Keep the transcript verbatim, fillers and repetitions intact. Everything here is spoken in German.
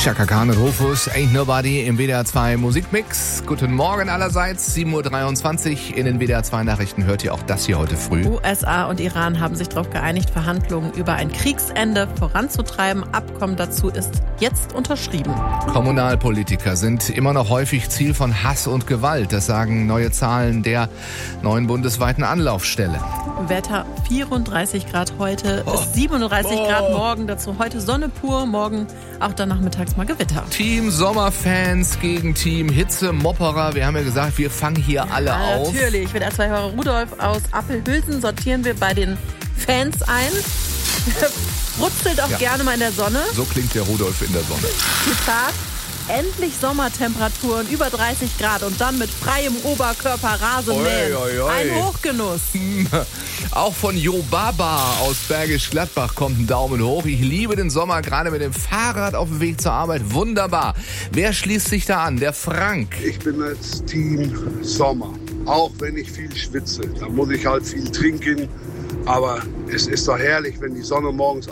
Chaka Khan und Rufus, Ain't Nobody im W D R zwei Musikmix. Guten Morgen allerseits, sieben Uhr dreiundzwanzig. In den W D R zwei Nachrichten hört ihr auch das hier heute früh. U S A und Iran haben sich darauf geeinigt, Verhandlungen über ein Kriegsende voranzutreiben. Abkommen dazu ist jetzt unterschrieben. Kommunalpolitiker sind immer noch häufig Ziel von Hass und Gewalt. Das sagen neue Zahlen der neuen bundesweiten Anlaufstelle. Wetter vierunddreißig Grad heute, Oh. bis siebenunddreißig Oh. Grad morgen. Dazu heute Sonne pur, morgen auch dann nachmittags mal Gewitter. Team Sommerfans gegen Team Hitze-Mopperer. Wir haben ja gesagt, wir fangen hier alle Ja, auf. natürlich. W D R zwei-Hörer Rudolf aus Appelhülsen sortieren wir bei den Fans ein. Brutzelt auch Ja. gerne mal in der Sonne. So klingt der Rudolf in der Sonne. Zitat: Endlich Sommertemperaturen über dreißig Grad und dann mit freiem Oberkörper Rasen mähen. Oi, oi, oi. Ein Hochgenuss. Auch von Jo Baba aus Bergisch Gladbach kommt ein Daumen hoch. Ich liebe den Sommer, gerade mit dem Fahrrad auf dem Weg zur Arbeit. Wunderbar. Wer schließt sich da an? Der Frank. Ich bin als Team Sommer. Auch wenn ich viel schwitze. Da muss ich halt viel trinken. Aber es ist doch herrlich, wenn die Sonne morgens